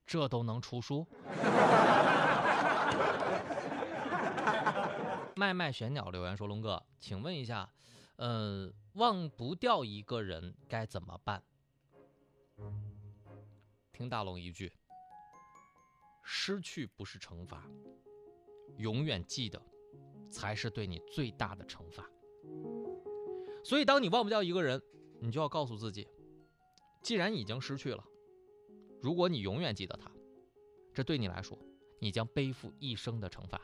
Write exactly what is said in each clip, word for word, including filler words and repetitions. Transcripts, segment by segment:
这都能出书？麦麦玄鸟留言说：龙哥，请问一下，呃，忘不掉一个人该怎么办？听大龙一句，失去不是惩罚，永远记得才是对你最大的惩罚。所以当你忘不掉一个人，你就要告诉自己，既然已经失去了，如果你永远记得他，这对你来说，你将背负一生的惩罚。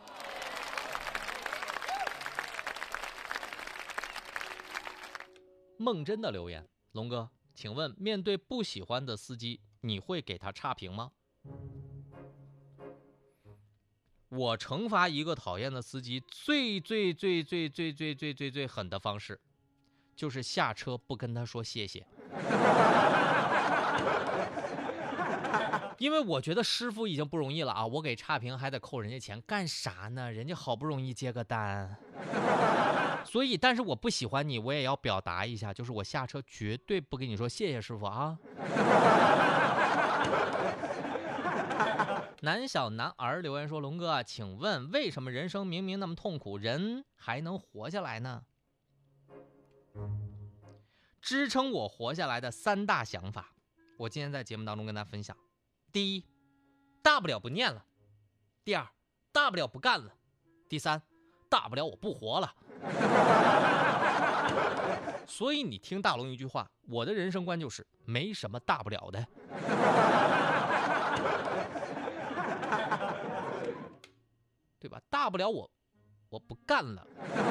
梦真的留言：龙哥，请问面对不喜欢的司机，你会给他差评吗？我惩罚一个讨厌的司机最最最最最最最最最狠的方式，就是下车不跟他说谢谢。因为我觉得师傅已经不容易了啊，我给差评还得扣人家钱，干啥呢？人家好不容易接个单。所以，但是我不喜欢你，我也要表达一下，就是我下车绝对不跟你说谢谢师傅啊。南小男儿留言说：龙哥啊，请问为什么人生明明那么痛苦，人还能活下来呢？支撑我活下来的三大想法，我今天在节目当中跟大家分享。第一，大不了不念了；第二，大不了不干了；第三，大不了我不活了。所以你听大龙一句话，我的人生观就是没什么大不了的。对吧？大不了我我不干了。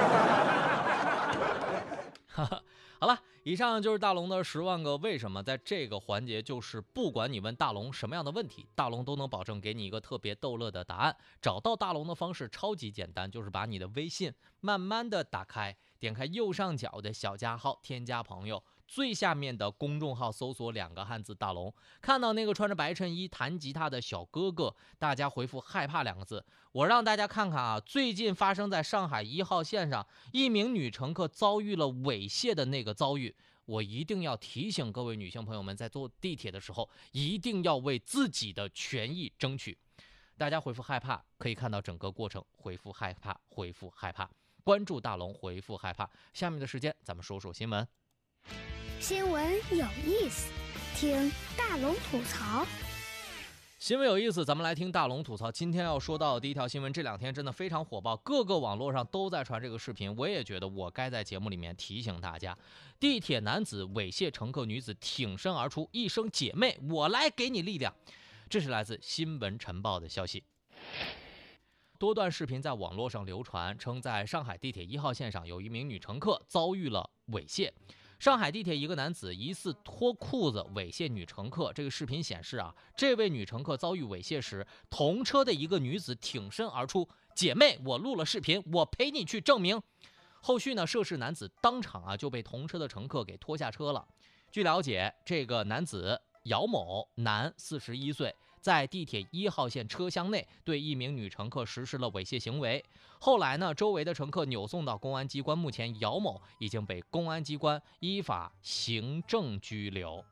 好了，以上就是大龙的十万个为什么。在这个环节，就是不管你问大龙什么样的问题，大龙都能保证给你一个特别逗乐的答案。找到大龙的方式超级简单，就是把你的微信慢慢的打开，点开右上角的小加号，添加朋友，最下面的公众号搜索两个汉字大龙，看到那个穿着白衬衣弹吉他的小哥哥，大家回复害怕两个字。我让大家看看啊，最近发生在上海一号线上一名女乘客遭遇了猥亵的那个遭遇，我一定要提醒各位女性朋友们，在坐地铁的时候一定要为自己的权益争取。大家回复害怕可以看到整个过程，回复害怕，回复害怕，关注大龙，回复害怕。下面的时间咱们说说新闻。 新闻有意思，听大龙吐槽。 新闻有意思，咱们来听大龙吐槽。今天要说到的第一条新闻，这两天真的非常火爆，各个网络上都在传这个视频。我也觉得我该在节目里面提醒大家，地铁男子猥亵乘客女子挺身而出，一声姐妹，我来给你力量。这是来自新闻晨报的消息。多段视频在网络上流传，称在上海地铁一号线上有一名女乘客遭遇了猥亵。上海地铁一个男子疑似脱裤子猥亵女乘客，这个视频显示啊，这位女乘客遭遇猥亵时，同车的一个女子挺身而出，姐妹，我录了视频，我陪你去证明。后续呢，涉事男子当场啊就被同车的乘客给拖下车了。据了解，这个男子姚某，男，四十一岁，在地铁一号线车厢内对一名女乘客实施了猥亵行为。后来呢，周围的乘客扭送到公安机关，目前姚某已经被公安机关依法行政拘留。